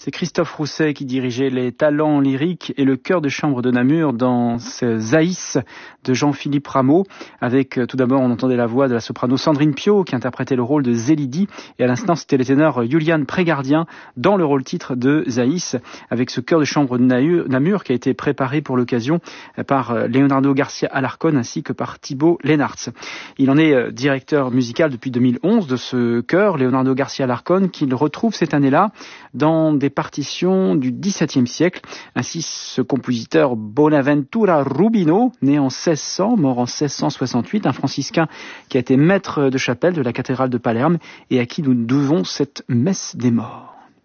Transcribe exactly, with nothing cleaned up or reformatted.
C'est Christophe Rousset qui dirigeait les talents lyriques et le chœur de chambre de Namur dans ce Zaïs de Jean-Philippe Rameau. Avec, tout d'abord, on entendait la voix de la soprano Sandrine Piau qui interprétait le rôle de Zélidi. Et à l'instant, c'était le ténor Julian Prégardien dans le rôle titre de Zaïs, avec ce chœur de chambre de Namur qui a été préparé pour l'occasion par Leonardo Garcia Alarcón ainsi que par Thibaut Lennartz. Il en est directeur musical depuis deux mille onze de ce chœur, Leonardo Garcia Alarcón, qu'il retrouve cette année-là dans des partitions du dix-septième siècle. Ainsi, ce compositeur Bonaventura Rubino, né en seize cents, mort en seize cent soixante-huit, un franciscain qui a été maître de chapelle de la cathédrale de Palerme et à qui nous devons cette messe des morts.